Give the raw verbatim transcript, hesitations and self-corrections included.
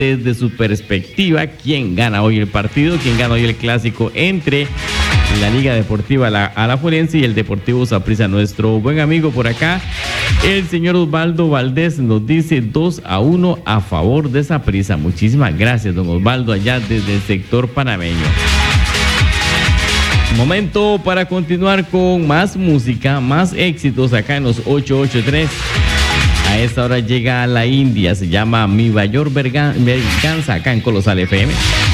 desde su perspectiva quién gana hoy el partido, quién gana hoy el clásico entre la Liga Deportiva Alajuelense y el Deportivo Saprissa. Nuestro buen amigo por acá, el señor Osvaldo Valdés, nos dice dos a uno a favor de Saprissa. Muchísimas gracias, don Osvaldo, allá desde el sector panameño. Momento para continuar con más música, más éxitos acá en los ocho ocho tres. A esta hora llega a la India, se llama Mi Mayor Verganza acá en Colosal F M.